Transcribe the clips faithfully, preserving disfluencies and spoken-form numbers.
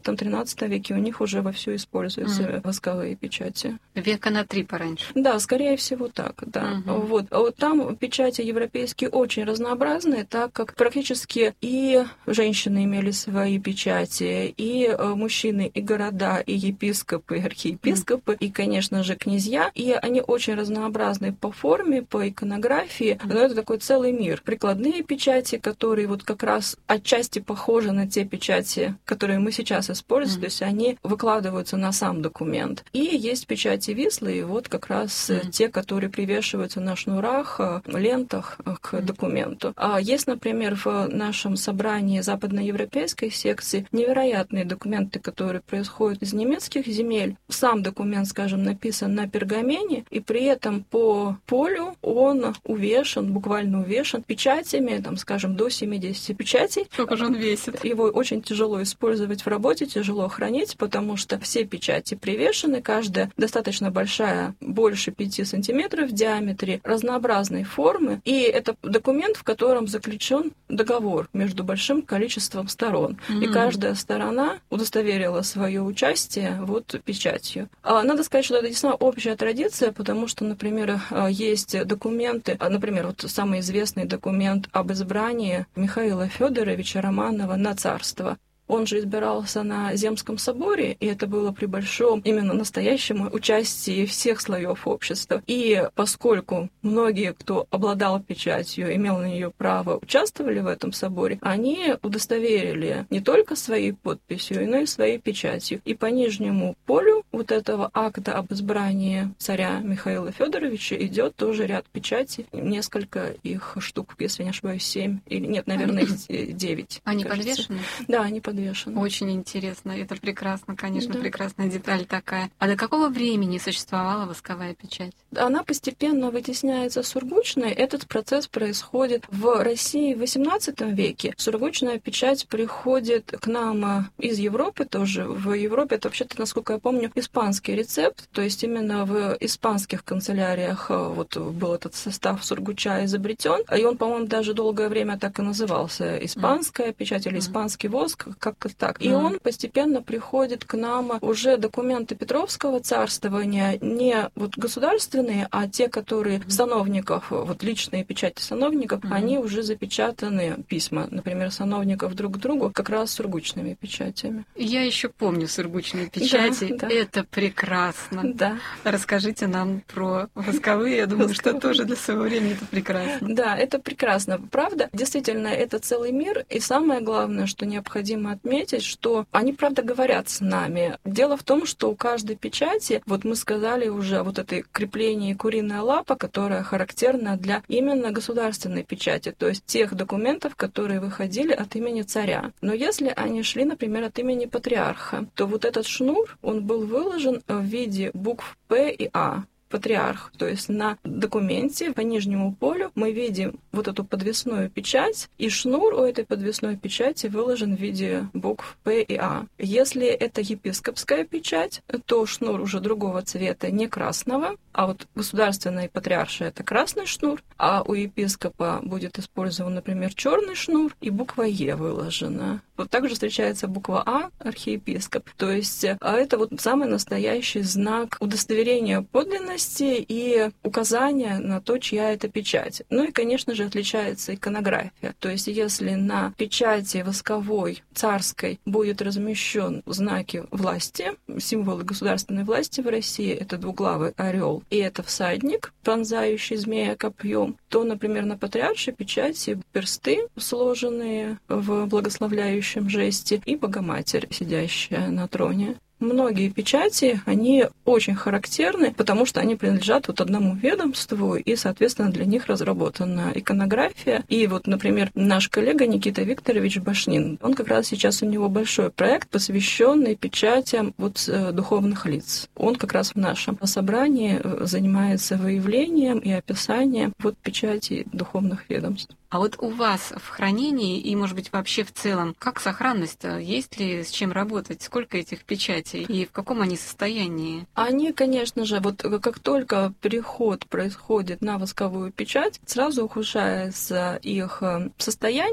В тринадцатом веке у них уже вовсю используются mm. восковые печати. Века на три пораньше. Да, скорее всего так, да. Mm-hmm. Вот. А вот там печати европейские очень разнообразные, так как практически и женщины имели свои печати, и мужчины, и города, и епископы, и архиепископы, mm. и, конечно же, князья. И они очень разнообразны по форме, по иконографии, mm. но это такой целый мир. Прикладные печати, которые вот как раз отчасти похожи на те печати, которые мы сейчас используем, mm. то есть они выкладываются на сам документ. И есть печати Вислы, и вот как раз mm. те, которые привешиваются на шнурах, лентах к mm. документу. А есть, например, в нашем собрании западноевропейской секции невероятные документы, которые происходят из немецких земель. Сам документ, скажем, написан на пергамене, и при этом по полю он увешан, буквально увешан печатями, там, скажем, до семидесяти печатей. Сколько же он весит? Его очень тяжело использовать в работе, тяжело хранить, потому что все печати привешены, каждая достаточно большая, больше пяти сантиметров в диаметре, разнообразной формы. И это документ, в котором заключен договор между большим количеством сторон. Mm-hmm. И каждая сторона удостоверила свое участие вот печатью. А надо сказать, что это действительно общая традиция, потому что, например, есть документы, например, вот самый известный документ об избрании Михаила Федоровича Романова на царство. Он же избирался на Земском соборе, и это было при большом, именно настоящем участии всех слоев общества. И поскольку многие, кто обладал печатью, имел на нее право, участвовали в этом соборе, они удостоверили не только своей подписью, но и своей печатью. И по нижнему полю вот этого акта об избрании царя Михаила Федоровича идет тоже ряд печатей, несколько их штук, если не ошибаюсь, семь, или нет, наверное, их девять. Они подвешены? Да, они подвешены. Очень интересно. Это прекрасно, конечно, да. прекрасная деталь такая. А до какого времени существовала восковая печать? Она постепенно вытесняется сургучной. Этот процесс происходит в России в восемнадцатом веке. Сургучная печать приходит к нам из Европы тоже. В Европе это вообще-то, насколько я помню, испанский рецепт. То есть именно в испанских канцеляриях вот был этот состав сургуча изобретен. И он, по-моему, даже долгое время так и назывался. Испанская печать или испанский воск, как-то так. И mm. он постепенно приходит к нам уже документы Петровского царствования, не вот государственные, а те, которые mm. сановников, вот личные печати сановников, mm. они уже запечатаны, письма, например, сановников друг к другу, как раз сургучными печатями. Я еще помню сургучные печати. Да, да. Это прекрасно. Да. Расскажите нам про восковые. Я думаю, что тоже для своего времени это прекрасно. Да, это прекрасно. Правда, действительно, это целый мир. И самое главное, что необходимо отметить, что они, правда, говорят с нами. Дело в том, что у каждой печати, вот мы сказали уже, вот это крепление куриная лапа, которая характерна для именно государственной печати, то есть тех документов, которые выходили от имени царя. Но если они шли, например, от имени патриарха, то вот этот шнур, он был выложен в виде букв П и А. Патриарх. То есть на документе по нижнему полю мы видим вот эту подвесную печать, и шнур у этой подвесной печати выложен в виде букв П и А. Если это епископская печать, то шнур уже другого цвета, не красного, а вот государственная и патриаршая — это красный шнур, а у епископа будет использован, например, черный шнур, и буква Е выложена. Вот также встречается буква А, архиепископ. То есть а это вот самый настоящий знак удостоверения подлинности и указания на то, чья это печать. Ну и, конечно же, отличается иконография. То есть если на печати восковой царской будет размещен знаки власти, символы государственной власти в России, это двуглавый орел и это всадник, пронзающий змея копьем, то, например, на патриаршей печати персты, сложенные в благословляющем жесте, и Богоматерь, сидящая на троне. Многие печати, они очень характерны, потому что они принадлежат вот одному ведомству, и, соответственно, для них разработана иконография. И вот, например, наш коллега Никита Викторович Башнин, он как раз сейчас, у него большой проект, посвященный печатям вот духовных лиц. Он как раз в нашем собрании занимается выявлением и описанием вот печатей духовных ведомств. А вот у вас в хранении и, может быть, вообще в целом, как сохранность? Есть ли с чем работать? Сколько этих печатей? И в каком они состоянии? Они, конечно же, вот как только переход происходит на восковую печать, сразу ухудшается их состояние.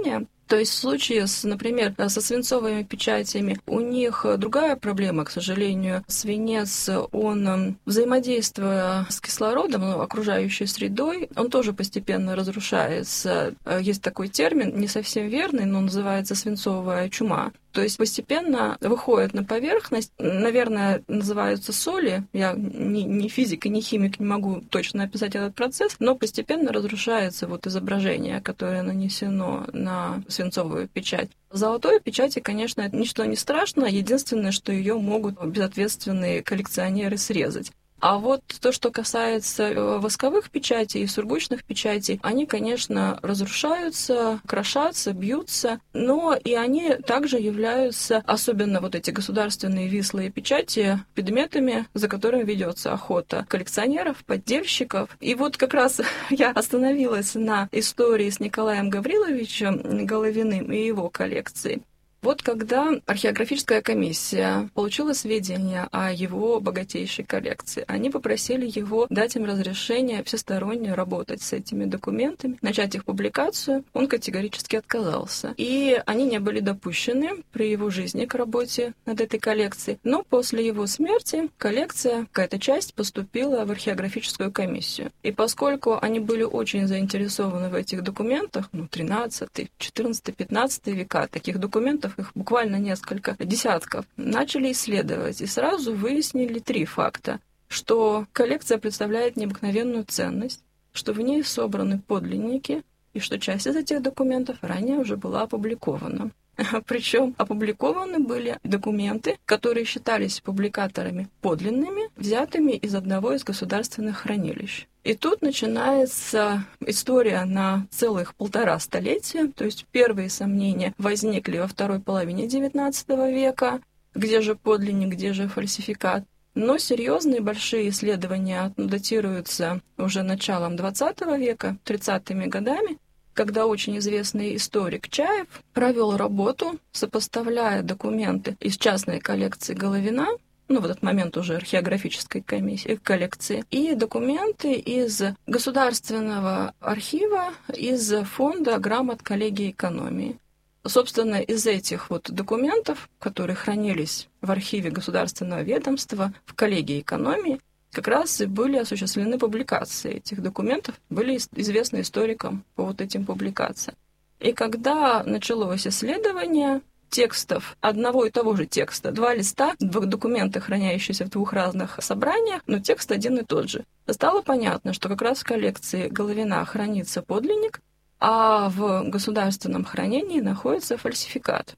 То есть в случае, с, например, со свинцовыми печатями у них другая проблема, к сожалению. Свинец, он, взаимодействуя с кислородом, ну, окружающей средой, он тоже постепенно разрушается. Есть такой термин, не совсем верный, но называется свинцовая чума. То есть постепенно выходит на поверхность, наверное, называются соли. Я ни, ни физик и ни химик не могу точно описать этот процесс, но постепенно разрушается вот изображение, которое нанесено на свинцовую печать. Золотой печати, конечно, ничто не страшно, единственное, что ее могут безответственные коллекционеры срезать. А вот то, что касается восковых печатей и сургучных печатей, они, конечно, разрушаются, крошатся, бьются, но и они также являются, особенно вот эти государственные вислые печати, предметами, за которыми ведется охота коллекционеров, поддельщиков. И вот как раз я остановилась на истории с Николаем Гавриловичем Головиным и его коллекцией. Вот когда археографическая комиссия получила сведения о его богатейшей коллекции, они попросили его дать им разрешение всесторонне работать с этими документами, начать их публикацию. Он категорически отказался. И они не были допущены при его жизни к работе над этой коллекцией. Но после его смерти коллекция, какая-то часть, поступила в археографическую комиссию. И поскольку они были очень заинтересованы в этих документах, ну, тринадцатый, четырнадцатый, пятнадцатый века, таких документов их буквально несколько десятков, начали исследовать и сразу выяснили три факта. Что коллекция представляет необыкновенную ценность, что в ней собраны подлинники и что часть из этих документов ранее уже была опубликована. Причем опубликованы были документы, которые считались публикаторами подлинными, взятыми из одного из государственных хранилищ. И тут начинается история на целых полтора столетия, то есть первые сомнения возникли во второй половине девятнадцатого века, где же подлинник, где же фальсификат. Но серьезные большие исследования датируются уже началом двадцатого века, тридцатыми годами, когда очень известный историк Чаев провел работу, сопоставляя документы из частной коллекции Головина, ну, в этот момент уже археографической комиссии, коллекции, и документы из Государственного архива, из фонда грамот коллегии экономии. Собственно, из этих вот документов, которые хранились в архиве Государственного ведомства, в коллегии экономии, как раз и были осуществлены публикации этих документов, были известны историкам по вот этим публикациям. И когда началось исследование текстов одного и того же текста, два листа, два документа, хранящиеся в двух разных собраниях, но текст один и тот же, стало понятно, что как раз в коллекции Головина хранится подлинник, а в государственном хранении находится фальсификат.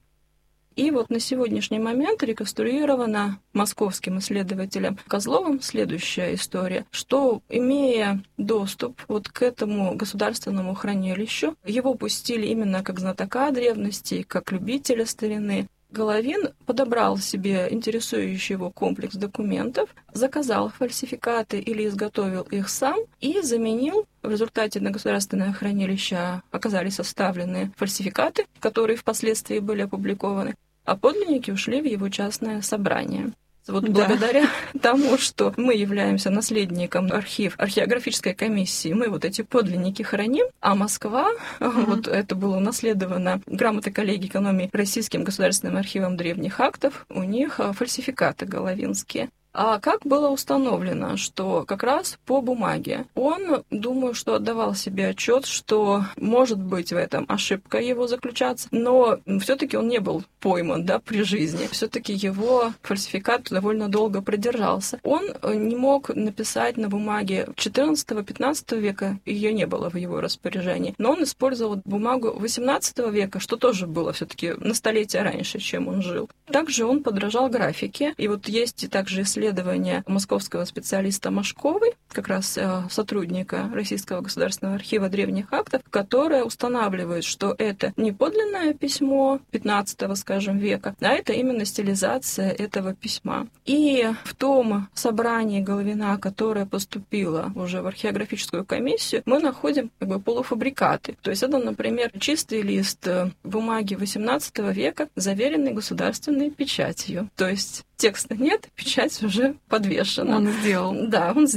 И вот на сегодняшний момент реконструирована московским исследователем Козловым следующая история, что, имея доступ вот к этому государственному хранилищу, его пустили именно как знатока древности, как любителя старины. Головин подобрал себе интересующий его комплекс документов, заказал фальсификаты или изготовил их сам и заменил. В результате на государственное хранилище оказались составлены фальсификаты, которые впоследствии были опубликованы, а подлинники ушли в его частное собрание. Вот да. Благодаря тому, что мы являемся наследником архив, археографической комиссии, мы вот эти подлинники храним, а Москва, mm-hmm. вот это было унаследовано грамотой коллегии экономии Российским государственным архивом древних актов, у них фальсификаты головинские. А как было установлено, что как раз по бумаге он, думаю, что отдавал себе отчет, что может быть в этом ошибка его заключаться, но все-таки он не был пойман, да, при жизни. Все-таки его фальсификат довольно долго продержался. Он не мог написать на бумаге четырнадцатого-пятнадцатого века, ее не было в его распоряжении, но он использовал бумагу восемнадцатого века, что тоже было все-таки на столетие раньше, чем он жил. Также он подражал графике, и вот есть и также исследования исследование московского специалиста Машковой, как раз сотрудника Российского государственного архива древних актов, которое устанавливает, что это не подлинное письмо пятнадцатого, скажем, века, а это именно стилизация этого письма. И в том собрании Головина, которое поступило уже в археографическую комиссию, мы находим как бы полуфабрикаты. То есть это, например, чистый лист бумаги восемнадцатого века, заверенный государственной печатью. То есть текста нет, печать уже подвешена. Он сделал. Да, он сделал.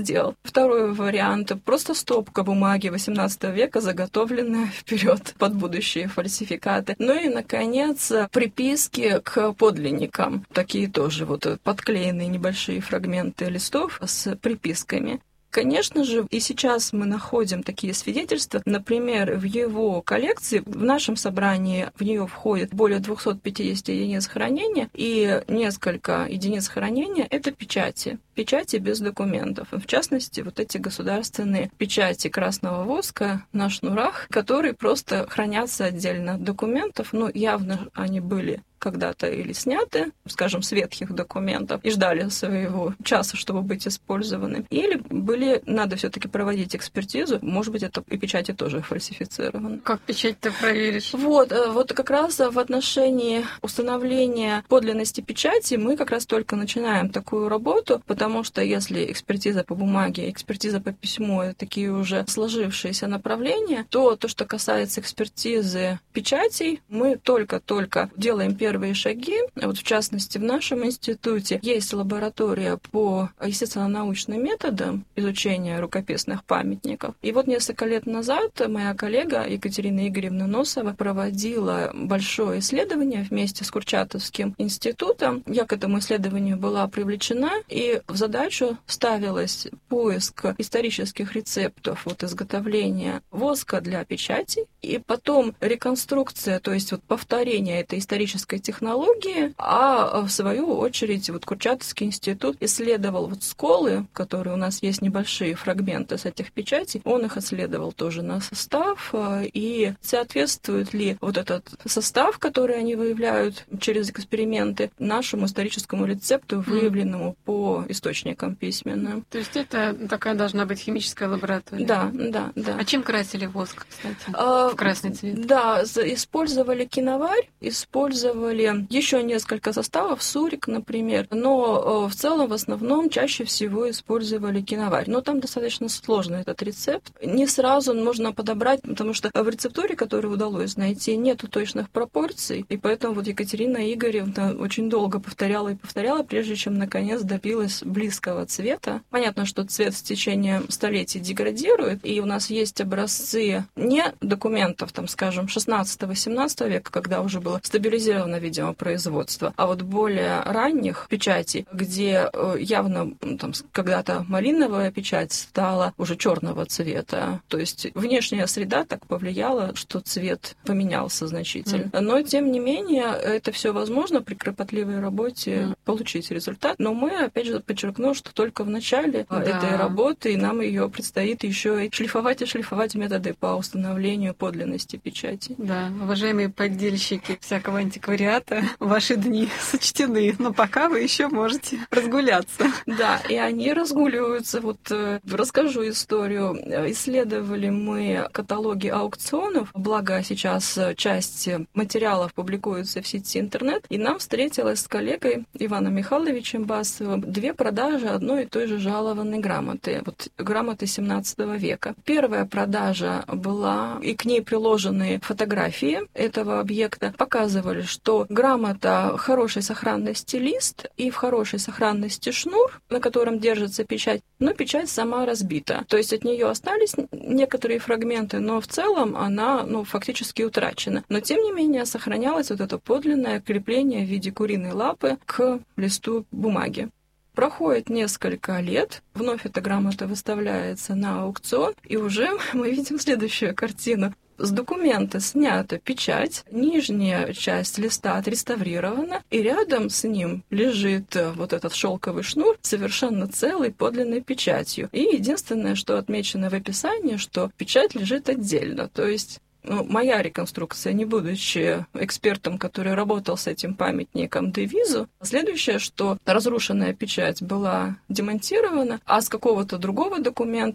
Второй вариант — просто стопка бумаги восемнадцатого века, заготовленная вперед под будущие фальсификаты. Ну и, наконец, приписки к подлинникам. Такие тоже вот подклеенные небольшие фрагменты листов с приписками. Конечно же, и сейчас мы находим такие свидетельства. Например, в его коллекции, в нашем собрании в нее входит более двухсот пятидесяти единиц хранения, и несколько единиц хранения — это печати. Печати без документов. В частности, вот эти государственные печати красного воска на шнурах, которые просто хранятся отдельно от документов. Ну, явно они были когда-то или сняты, скажем, с ветхих документов и ждали своего часа, чтобы быть использованы. Или были, надо все-таки проводить экспертизу, может быть, это и печати тоже фальсифицированы. Как печать-то проверишь? Вот, вот как раз в отношении установления подлинности печати мы как раз только начинаем такую работу, потому что если экспертиза по бумаге, экспертиза по письму — это такие уже сложившиеся направления, то то, что касается экспертизы печатей, мы только-только делаем первые Первые шаги. Вот в частности, в нашем институте есть лаборатория по естественно-научным методам изучения рукописных памятников. И вот несколько лет назад моя коллега Екатерина Игоревна Носова проводила большое исследование вместе с Курчатовским институтом. Я к этому исследованию была привлечена, и в задачу ставилась поиск исторических рецептов вот изготовления воска для печати, и потом реконструкция, то есть вот повторение этой исторической технологии, а в свою очередь вот Курчатовский институт исследовал вот сколы, которые у нас есть небольшие фрагменты с этих печатей, он их исследовал тоже на состав, и соответствует ли вот этот состав, который они выявляют через эксперименты, нашему историческому рецепту, выявленному по источникам письменным. То есть это такая должна быть химическая лаборатория? Да, да, да. А чем красили воск, кстати, а, в красный цвет? Да, использовали киноварь, использовали еще несколько составов, сурик, например, но в целом в основном чаще всего использовали киноварь. Но там достаточно сложный этот рецепт. Не сразу можно подобрать, потому что в рецептуре, которую удалось найти, нету точных пропорций, и поэтому вот Екатерина Игоревна очень долго повторяла и повторяла, прежде чем наконец добилась близкого цвета. Понятно, что цвет с течением столетий деградирует, и у нас есть образцы не документов, там, скажем, шестнадцатого-семнадцатого века, когда уже было стабилизировано, видимо, производство, а вот более ранних печатей, где явно там когда-то малиновая печать стала уже черного цвета, то есть внешняя среда так повлияла, что цвет поменялся значительно. Mm. Но, тем не менее, это все возможно при кропотливой работе mm. получить результат. Но мы, опять же, подчеркну, что только в начале да. этой работы, и нам ее предстоит еще и шлифовать и шлифовать методы по установлению подлинности печати. Да, уважаемые поддельщики всякого антиквариата, ваши дни сочтены, но пока вы еще можете разгуляться. Да, и они разгуливаются. Вот расскажу историю. Исследовали мы каталоги аукционов, благо сейчас часть материалов публикуется в сети интернет, и нам встретилась с коллегой Иваном Михайловичем Басовым две продажи одной и той же жалованной грамоты, вот грамоты семнадцатого века. Первая продажа была, и к ней приложенные фотографии этого объекта показывали, что грамота хорошей сохранности лист и в хорошей сохранности шнур, на котором держится печать, но печать сама разбита. То есть от нее остались некоторые фрагменты, но в целом она ну, фактически утрачена. Но тем не менее сохранялось вот это подлинное крепление в виде куриной лапы к листу бумаги. Проходит несколько лет, вновь эта грамота выставляется на аукцион, и уже мы видим следующую картину. С документа снята печать, нижняя часть листа отреставрирована, и рядом с ним лежит вот этот шелковый шнур совершенно целой подлинной печатью. И единственное, что отмечено в описании, что печать лежит отдельно, то есть ну, моя реконструкция, не будучи экспертом, который работал с этим памятником девизу, следующее, что разрушенная печать была демонтирована, а с какого-то другого документа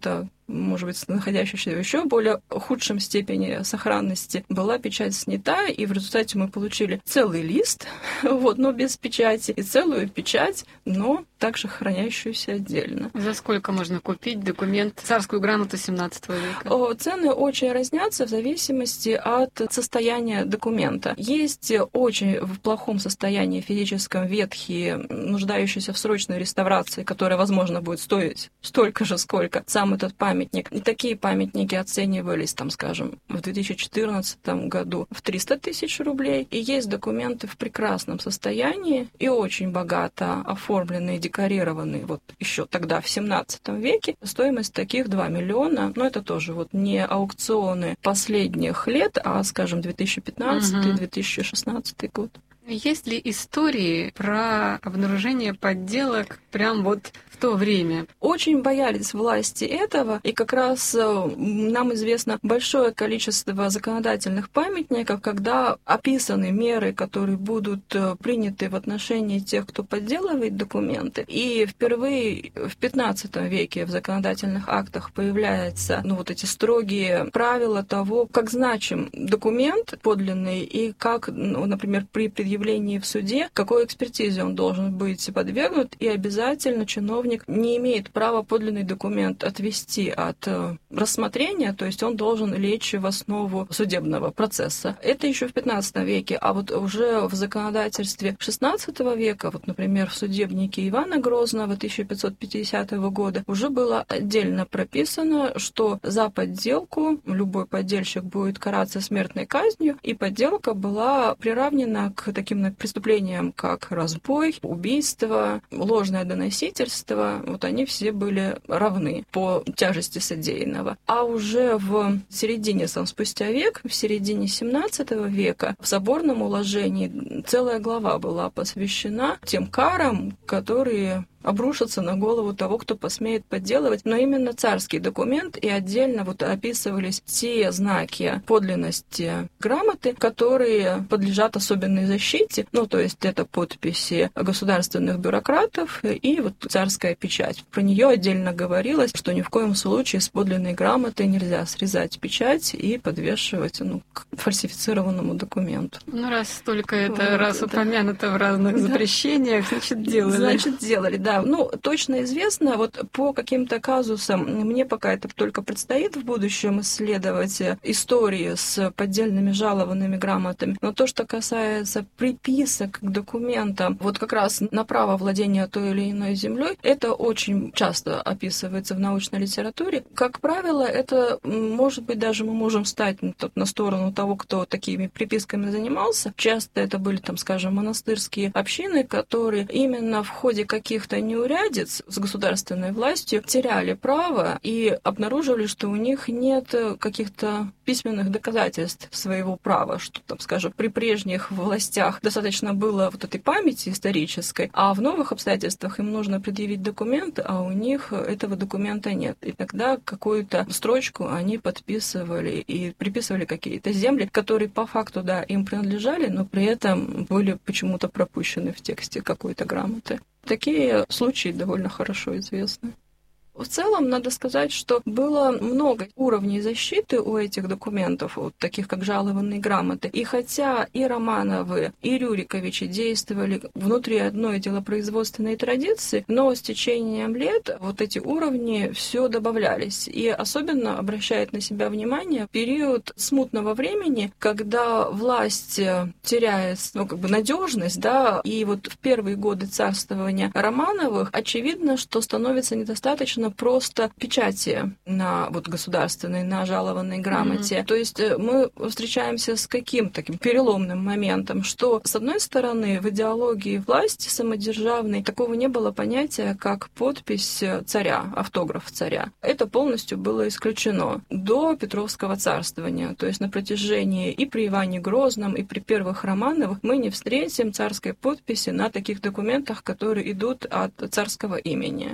может быть, находящаяся в еще более худшем степени сохранности, была печать снята, и в результате мы получили целый лист, вот, но без печати, и целую печать, но также хранящуюся отдельно. За сколько можно купить документ, царскую грамоту семнадцатого века? Цены очень разнятся в зависимости от состояния документа. Есть очень в плохом состоянии физическом ветхие, нуждающиеся в срочной реставрации, которая, возможно, будет стоить столько же, сколько сам этот памятник. И такие памятники оценивались, там, скажем, в две тысячи четырнадцатом году в триста тысяч рублей. И есть документы в прекрасном состоянии и очень богато оформленные, декорированные, вот еще тогда, в семнадцатом веке. Стоимость таких два миллиона, но это тоже вот не аукционы последних лет, а, скажем, две тысячи пятнадцатый - две тысячи шестнадцатый год. Есть ли истории про обнаружение подделок прям вот в то время? Очень боялись власти этого, и как раз нам известно большое количество законодательных памятников, когда описаны меры, которые будут приняты в отношении тех, кто подделывает документы. И впервые в пятнадцатом веке в законодательных актах появляются ну, вот эти строгие правила того, как значим документ подлинный и как, ну, например, при предъявлении в суде, какой экспертизе он должен быть подвергнут, и обязательно чиновник не имеет права подлинный документ отвести от рассмотрения, то есть он должен лечь в основу судебного процесса. Это еще в пятнадцатом веке, а вот уже в законодательстве шестнадцатого века, вот, например, в судебнике Ивана Грозного тысяча пятьсот пятидесятого года, уже было отдельно прописано, что за подделку любой поддельщик будет караться смертной казнью, и подделка была приравнена к таким преступлениям, как разбой, убийство, ложное доносительство. Вот они все были равны по тяжести содеянного. А уже в середине, сам спустя век, в середине семнадцатого века, в соборном уложении целая глава была посвящена тем карам, которые обрушатся на голову того, кто посмеет подделывать, но именно царский документ, и отдельно вот описывались те знаки подлинности грамоты, которые подлежат особенной защите, ну, то есть это подписи государственных бюрократов и вот царская печать. Про нее отдельно говорилось, что ни в коем случае с подлинной грамоты нельзя срезать печать и подвешивать, ну, к фальсифицированному документу. Ну, раз столько это, вот, раз да. упомянуто в разных да. запрещениях, значит, делали. Значит, делали, да. Ну, точно известно, вот по каким-то казусам, мне пока это только предстоит в будущем исследовать истории с поддельными жалованными грамотами, но то, что касается приписок к документам, вот как раз на право владения той или иной землей, это очень часто описывается в научной литературе. Как правило, это, может быть, даже мы можем встать на сторону того, кто такими приписками занимался. Часто это были, там, скажем, монастырские общины, которые именно в ходе каких-то неурядиц с государственной властью теряли право и обнаруживали, что у них нет каких-то письменных доказательств своего права, что, там, скажем, при прежних властях достаточно было вот этой памяти исторической, а в новых обстоятельствах им нужно предъявить документы, а у них этого документа нет. И тогда какую-то строчку они подписывали и приписывали какие-то земли, которые по факту, да, им принадлежали, но при этом были почему-то пропущены в тексте какой-то грамоты. Такие случаи довольно хорошо известны. В целом, надо сказать, что было много уровней защиты у этих документов, вот таких как жалованные грамоты. И хотя и Романовы, и Рюриковичи действовали внутри одной делопроизводственной традиции, но с течением лет вот эти уровни все добавлялись. И особенно обращает на себя внимание период смутного времени, когда власть теряет, ну, как бы надежность, да, и вот в первые годы царствования Романовых очевидно, что становится недостаточно просто печати на вот государственной, на жалованной грамоте. Mm-hmm. То есть мы встречаемся с каким таким переломным моментом, что, с одной стороны, в идеологии власти самодержавной такого не было понятия, как подпись царя, автограф царя. Это полностью было исключено до Петровского царствования. То есть на протяжении и при Иване Грозном, и при первых Романовых мы не встретим царской подписи на таких документах, которые идут от царского имени.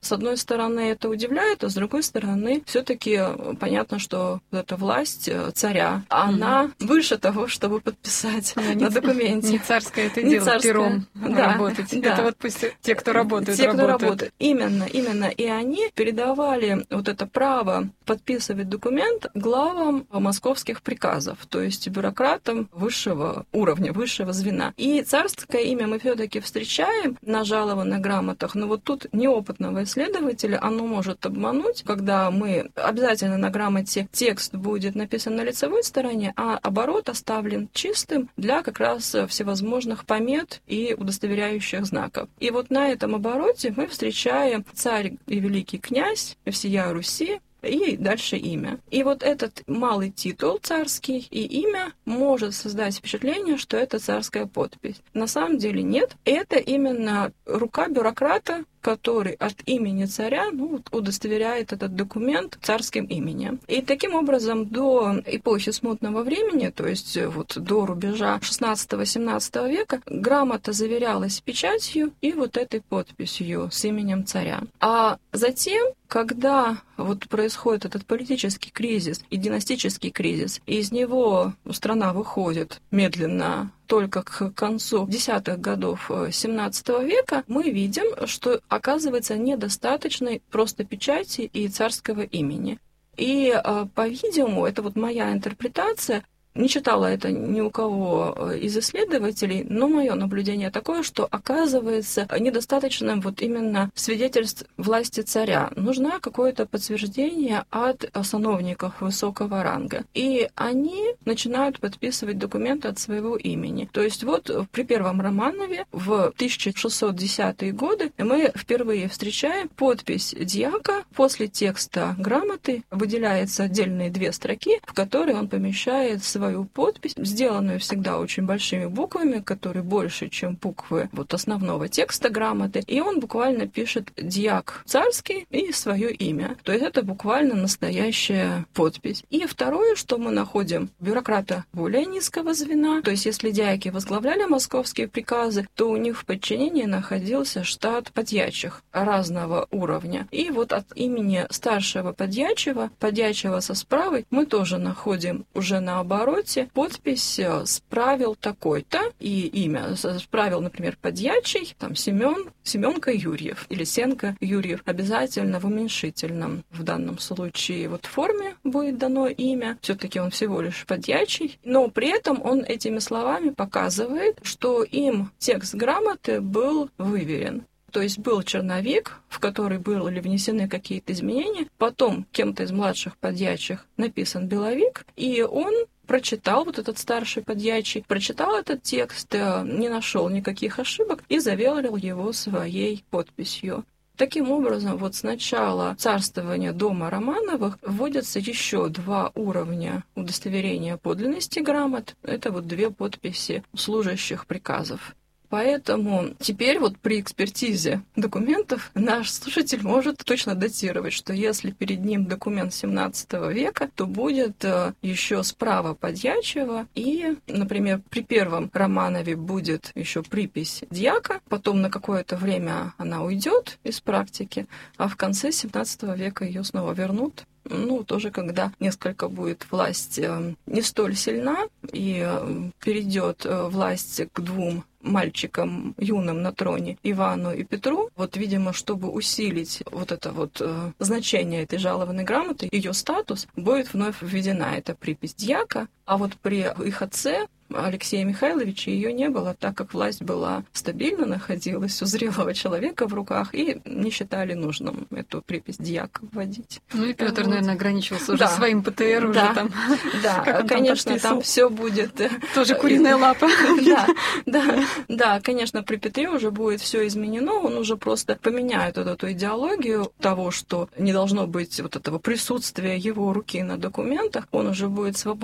С одной стороны, это удивляет, а с другой стороны, все-таки понятно, что эта власть царя, она mm-hmm. выше того, чтобы подписать Но на документе. Не царское это не дело, царское. пером да, работать. Да. Это вот пусть те, кто работает, те, кто работают. работает. Именно, именно. И они передавали вот это право подписывать документ главам московских приказов, то есть бюрократам высшего уровня, высшего звена. И царское имя мы все-таки встречаем на жалованных грамотах, но вот тут неопытного исследователя оно может обмануть, когда мы обязательно на грамоте текст будет написан на лицевой стороне, а оборот оставлен чистым для как раз всевозможных помет и удостоверяющих знаков. И вот на этом обороте мы встречаем царь и великий князь всея Руси, и дальше имя. И вот этот малый титул царский и имя может создать впечатление, что это царская подпись. На самом деле нет. Это именно рука бюрократа, который от имени царя ну, удостоверяет этот документ царским именем. И таким образом до эпохи смутного времени, то есть вот до рубежа шестнадцатого-семнадцатого века, грамота заверялась печатью и вот этой подписью с именем царя. А затем, когда вот происходит этот политический кризис и династический кризис, и из него страна выходит медленно только к концу десятых годов семнадцатого века, мы видим, что оказывается недостаточной просто печати и царского имени. И, по-видимому, это вот моя интерпретация, не читала это ни у кого из исследователей, но мое наблюдение такое, что оказывается недостаточным вот именно свидетельств власти царя. Нужно какое-то подтверждение от сановников высокого ранга. И они начинают подписывать документы от своего имени. То есть вот при первом Романове в тысяча шестьсот десятые годы мы впервые встречаем подпись дьяка. После текста грамоты выделяются отдельные две строки, в которые он помещает свою свою подпись, сделанную всегда очень большими буквами, которые больше, чем буквы вот основного текста грамоты, и он буквально пишет «дьяк царский» и свое имя. То есть это буквально настоящая подпись. И второе, что мы находим бюрократа более низкого звена, то есть если дьяки возглавляли московские приказы, то у них в подчинении находился штат подьячих разного уровня. И вот от имени старшего подьячего, подьячего со справой, мы тоже находим уже наоборот подпись «справил такой-то» и имя. Справил, например, подьячий, там, Семен, Семенка Юрьев или Сенка Юрьев. Обязательно в уменьшительном в данном случае вот форме будет дано имя. Все-таки он всего лишь подьячий, но при этом он этими словами показывает, что им текст грамоты был выверен. То есть был черновик, в который были внесены какие-то изменения, потом кем-то из младших подьячих написан беловик, и он прочитал, вот этот старший подьячий, прочитал этот текст, не нашел никаких ошибок и заверил его своей подписью. Таким образом, вот с начала царствования дома Романовых вводятся еще два уровня удостоверения подлинности грамот. Это вот две подписи служащих приказов. Поэтому теперь вот при экспертизе документов наш слушатель может точно датировать, что если перед ним документ семнадцатого века, то будет еще справа подьячего, и, например, при первом Романове будет еще припись дьяка, потом на какое-то время она уйдет из практики, а в конце семнадцатого века ее снова вернут. Ну, тоже когда несколько будет власть не столь сильна, и перейдет власть к двум мальчикам юным на троне, Ивану и Петру, вот, видимо, чтобы усилить вот это вот э, значение этой жалованной грамоты, ее статус, будет вновь введена эта припись дьяка, а вот при их отце Алексея Михайловича ее не было, так как власть была стабильно, находилась у зрелого человека в руках, и не считали нужным эту припись дьяка вводить. Ну и Петр, вот. наверное, ограничился уже да. своим ПТР уже да. там. Да, конечно, там все будет... Тоже куриная лапа. Да, да, да, конечно, при Петре уже будет все изменено, он уже просто поменяет вот эту идеологию того, что не должно быть вот этого присутствия его руки на документах, он уже будет свободно подписывать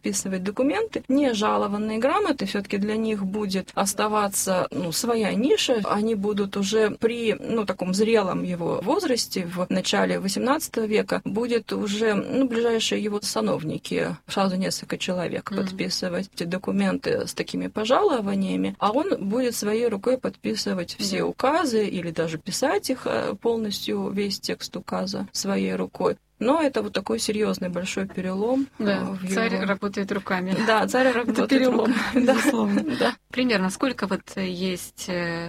подписывать документы. Не жалованные грамоты, все-таки для них будет оставаться ну, своя ниша. Они будут уже при ну, таком зрелом его возрасте, в начале восемнадцатого века, будет уже ну, ближайшие его сановники, сразу несколько человек mm-hmm. подписывать эти документы с такими пожалованиями, а он будет своей рукой подписывать все mm-hmm. указы или даже писать их полностью, весь текст указа своей рукой. Но это вот такой серьезный большой перелом. Да, в царь его... работает руками. Да, царь работает перелом, руками. Безусловно. Да. Примерно сколько вот есть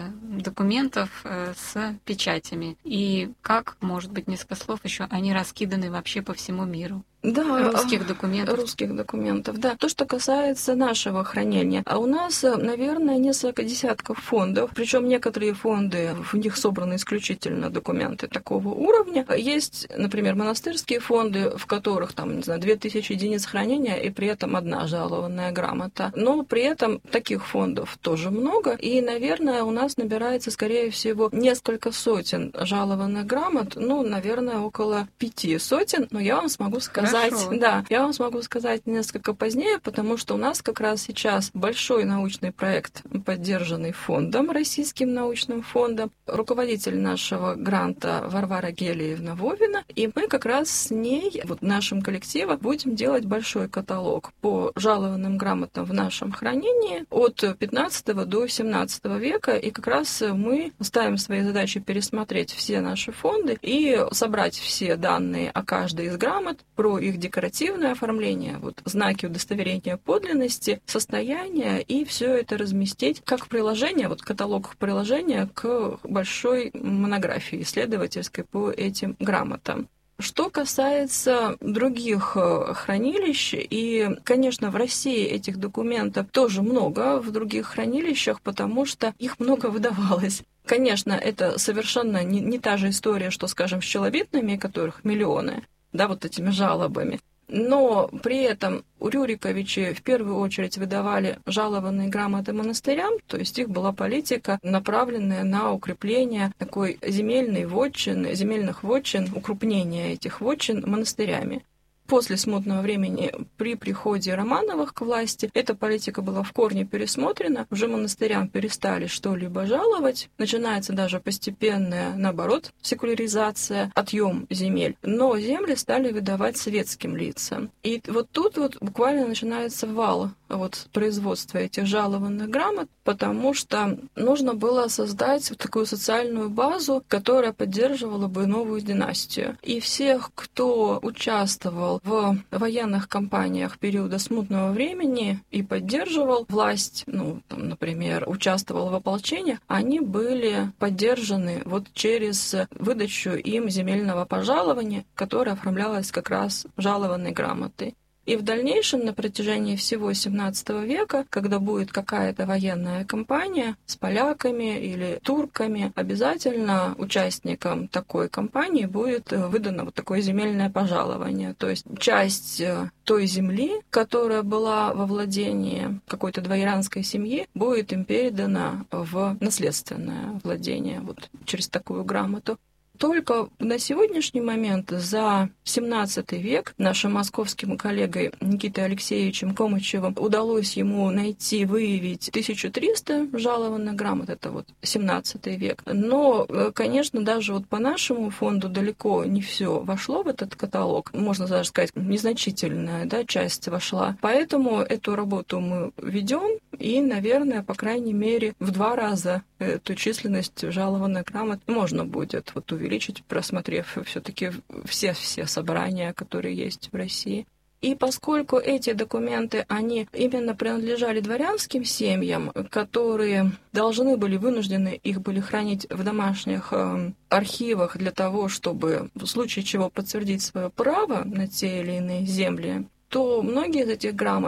документов с печатями? И как, может быть, несколько слов еще, они раскиданы вообще по всему миру? Да, русских документов. Русских документов, да. То, что касается нашего хранения. А у нас, наверное, несколько десятков фондов, причем некоторые фонды, в них собраны исключительно документы такого уровня. Есть, например, монастырские фонды, в которых, там, не знаю, две тысячи единиц хранения и при этом одна жалованная грамота. Но при этом таких фондов тоже много. И, наверное, у нас набирается, скорее всего, несколько сотен жалованных грамот, ну, наверное, около пяти сотен. Но я вам смогу сказать, Хорошо. Да, я вам смогу сказать несколько позднее, потому что у нас как раз сейчас большой научный проект, поддержанный фондом, Российским научным фондом, руководитель нашего гранта Варвара Гелиевна Вовина, и мы как раз с ней, вот нашим коллективом, будем делать большой каталог по жалованным грамотам в нашем хранении от пятнадцатого до семнадцатого века, и как раз мы ставим своей задачей пересмотреть все наши фонды и собрать все данные о каждой из грамот, про их декоративное оформление, вот, знаки удостоверения подлинности, состояние, и все это разместить как приложение, вот каталог приложения к большой монографии исследовательской по этим грамотам. Что касается других хранилищ, и, конечно, в России этих документов тоже много в других хранилищах, потому что их много выдавалось. Конечно, это совершенно не, не та же история, что, скажем, с челобитными, которых миллионы, да, вот этими жалобами. Но при этом у Рюриковичи в первую очередь выдавали жалованные грамоты монастырям, то есть их была политика, направленная на укрепление такой земельной вотчины, земельных вотчин, укрупнение этих вотчин монастырями. После смутного времени, при приходе Романовых к власти, эта политика была в корне пересмотрена, уже монастырям перестали что-либо жаловать, начинается даже постепенная, наоборот, секуляризация, отъем земель, но земли стали выдавать светским лицам. И вот тут вот буквально начинается вал вот производства этих жалованных грамот, потому что нужно было создать вот такую социальную базу, которая поддерживала бы новую династию. И всех, кто участвовал в военных кампаниях периода смутного времени и поддерживал власть, ну, там, например, участвовал в ополчениях, они были поддержаны вот через выдачу им земельного пожалования, которое оформлялось как раз жалованной грамотой. И в дальнейшем, на протяжении всего семнадцатого века, когда будет какая-то военная кампания с поляками или турками, обязательно участникам такой кампании будет выдано вот такое земельное пожалование. То есть часть той земли, которая была во владении какой-то дворянской семьи, будет им передана в наследственное владение вот через такую грамоту. Только на сегодняшний момент, за семнадцатый век, нашим московским коллегой Никитой Алексеевичем Комычевым удалось ему найти, выявить тысячу триста жалованных грамот, это вот семнадцатый век. Но, конечно, даже вот по нашему фонду далеко не все вошло в этот каталог, можно даже сказать, незначительная, да, часть вошла. Поэтому эту работу мы ведем, и, наверное, по крайней мере, в два раза эту численность жалованных грамот можно будет вот увеличить, просмотрев все-таки все-все собрания, которые есть в России. И поскольку эти документы, они именно принадлежали дворянским семьям, которые должны были, вынуждены их были хранить в домашних э, архивах для того, чтобы в случае чего подтвердить свое право на те или иные земли, то многие из этих грамот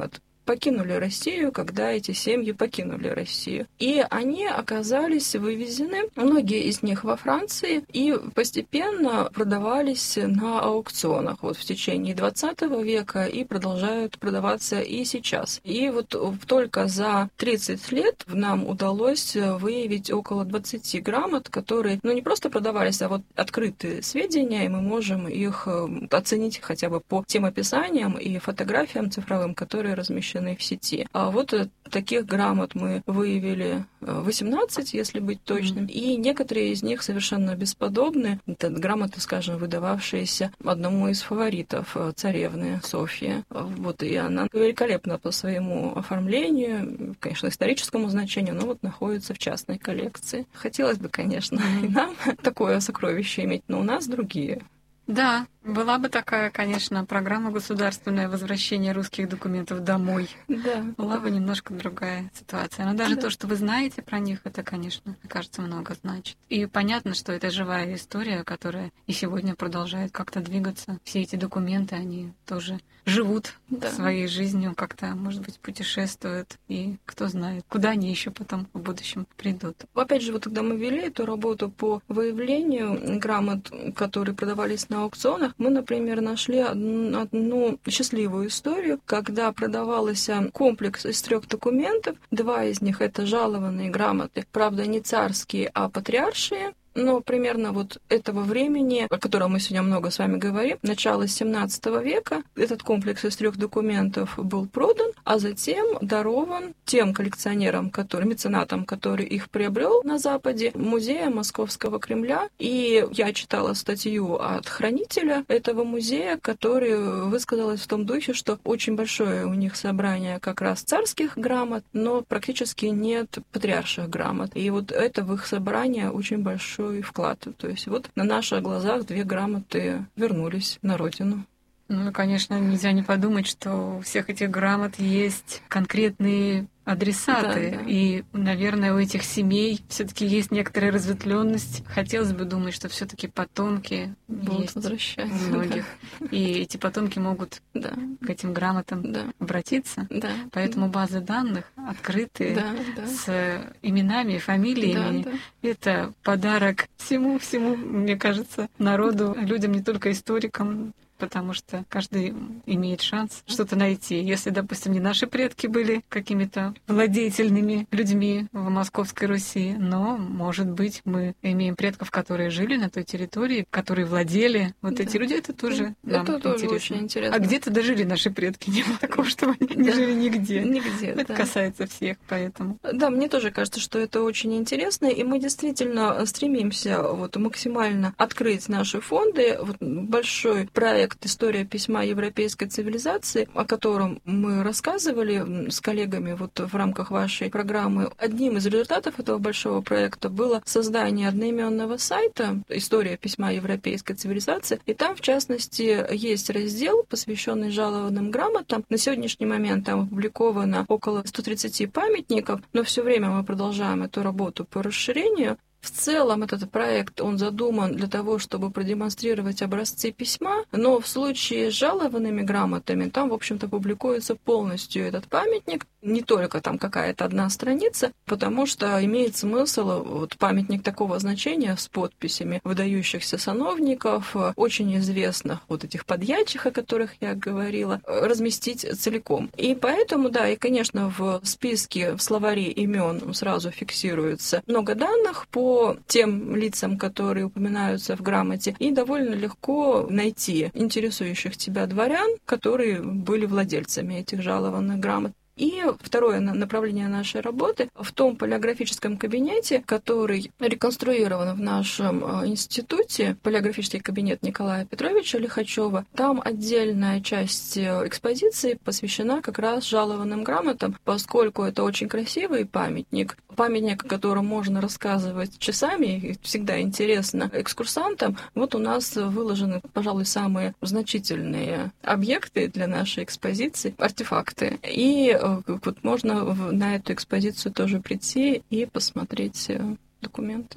покинули Россию, когда эти семьи покинули Россию. И они оказались вывезены, многие из них во Франции, и постепенно продавались на аукционах вот в течение двадцатого века и продолжают продаваться и сейчас. И вот только за тридцать лет нам удалось выявить около двадцати грамот, которые, ну, не просто продавались, а вот открытые сведения, и мы можем их оценить хотя бы по тем описаниям и фотографиям цифровым, которые размещены в сети. А вот таких грамот мы выявили восемнадцать, если быть точным, и некоторые из них совершенно бесподобны. Это грамоты, скажем, выдававшиеся одному из фаворитов царевны Софьи. Вот, и она великолепна по своему оформлению, конечно, историческому значению, но вот находится в частной коллекции. Хотелось бы, конечно, и нам такое сокровище иметь, но у нас другие. Да, была бы такая, конечно, программа государственное возвращение русских документов домой. Да. Была бы немножко другая ситуация. Но даже да. то, что вы знаете про них, это, конечно, мне кажется, много значит. И понятно, что это живая история, которая и сегодня продолжает как-то двигаться. Все эти документы, они тоже живут да. своей жизнью, как-то, может быть, путешествуют. И кто знает, куда они еще потом в будущем придут. Опять же, вот когда мы вели эту работу по выявлению грамот, которые продавались на аукционах, мы, например, нашли одну, одну счастливую историю, когда продавался комплекс из трех документов. Два из них — это жалованные грамоты, правда, не царские, а патриаршие. Но примерно вот этого времени, о котором мы сегодня много с вами говорим, начало семнадцатого века, этот комплекс из трех документов был продан, а затем дарован тем коллекционерам, которые, меценатам, который их приобрел на Западе, музея Московского Кремля. И я читала статью от хранителя этого музея, который высказалась в том духе, что очень большое у них собрание как раз царских грамот, но практически нет патриарших грамот. И вот это в их собрание очень большое вклад. То есть вот на наших глазах две грамоты вернулись на родину. Ну, конечно, нельзя не подумать, что у всех этих грамот есть конкретные адресаты. Да, да. И, наверное, у этих семей все-таки есть некоторая разветвленность. Хотелось бы думать, что все-таки потомки будут есть возвращать у многих. И эти потомки могут да. к этим грамотам да. обратиться. Да. Поэтому базы данных открытые, да, да. с именами, фамилиями. Да, да. Это подарок всему-всему, мне кажется, народу, людям, не только историкам, потому что каждый имеет шанс что-то найти. Если, допустим, не наши предки были какими-то владетельными людьми в Московской Руси, но, может быть, мы имеем предков, которые жили на той территории, которые владели. Вот да. эти люди, это тоже да. нам это тоже интересно. очень интересно. А где-то дожили наши предки, не было такого, что они не да. жили нигде. Нигде, Это да. касается всех, поэтому. Да, мне тоже кажется, что это очень интересно, и мы действительно стремимся вот максимально открыть наши фонды. Вот большой проект «История письма европейской цивилизации», о котором мы рассказывали с коллегами вот в рамках вашей программы. Одним из результатов этого большого проекта было создание одноименного сайта «История письма европейской цивилизации», и там, в частности, есть раздел, посвященный жалованным грамотам. На сегодняшний момент там опубликовано около ста тридцати памятников, но все время мы продолжаем эту работу по расширению. В целом этот проект, он задуман для того, чтобы продемонстрировать образцы письма, но в случае с жалованными грамотами там, в общем-то, публикуется полностью этот памятник, не только там какая-то одна страница, потому что имеет смысл вот памятник такого значения с подписями выдающихся сановников, очень известных вот этих подьячих, о которых я говорила, разместить целиком. И поэтому, да, и, конечно, в списке, в словаре имен сразу фиксируется много данных по тем лицам, которые упоминаются в грамоте, и довольно легко найти интересующих тебя дворян, которые были владельцами этих жалованных грамот. И второе направление нашей работы в том палеографическом кабинете, который реконструирован в нашем институте, палеографический кабинет Николая Петровича Лихачева. Там отдельная часть экспозиции посвящена как раз жалованным грамотам, поскольку это очень красивый памятник, памятник, о котором можно рассказывать часами, и всегда интересно экскурсантам. Вот у нас выложены, пожалуй, самые значительные объекты для нашей экспозиции, артефакты. И вот можно на эту экспозицию тоже прийти и посмотреть документы.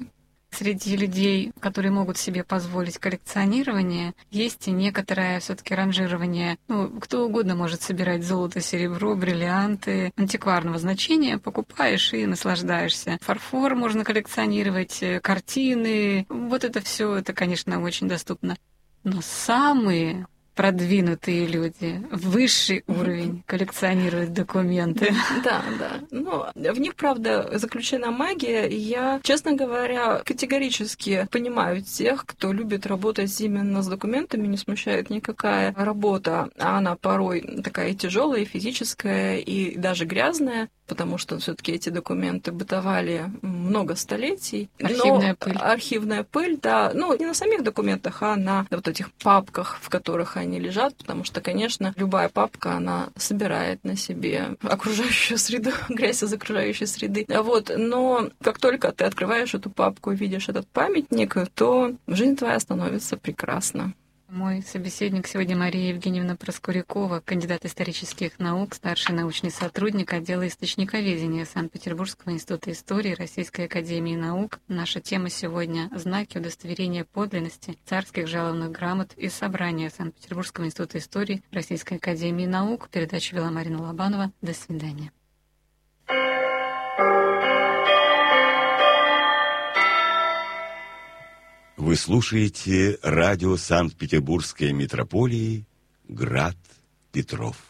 Среди людей, которые могут себе позволить коллекционирование, есть и некоторое все-таки ранжирование. Ну, кто угодно может собирать золото, серебро, бриллианты антикварного значения. Покупаешь и наслаждаешься. Фарфор можно коллекционировать, картины. Вот это все, это, конечно, очень доступно. Но самые продвинутые люди, высший уровень, коллекционируют документы. Да, да. Но в них, правда, заключена магия. И я, честно говоря, категорически понимаю тех, кто любит работать именно с документами, не смущает никакая работа, а она порой такая тяжелая, физическая и даже грязная, потому что все-таки эти документы бытовали много столетий. Архивная Но пыль. Архивная пыль, да. Ну, не на самих документах, а на вот этих папках, в которых они лежат, потому что, конечно, любая папка, она собирает на себе окружающую среду, грязь из окружающей среды. Вот. Но как только ты открываешь эту папку и видишь этот памятник, то жизнь твоя становится прекрасна. Мой собеседник сегодня Мария Евгеньевна Проскурякова, кандидат исторических наук, старший научный сотрудник отдела источниковедения Санкт-Петербургского института истории Российской академии наук. Наша тема сегодня — знаки удостоверения подлинности царских жалобных грамот из собрания Санкт-Петербургского института истории Российской академии наук. Передачу вела Марина Лобанова. До свидания. Вы слушаете радио Санкт-Петербургской митрополии «Град Петров».